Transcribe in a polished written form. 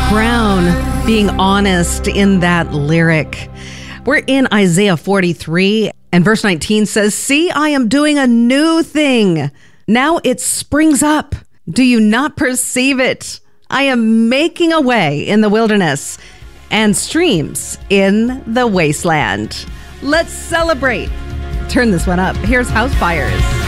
Brown being honest in that lyric. We're in Isaiah 43, and verse 19 says, "See, I am doing a new thing. Now it springs up. Do you not perceive it? I am making a way in the wilderness and streams in the wasteland." Let's celebrate. Turn this one up. Here's House Fires.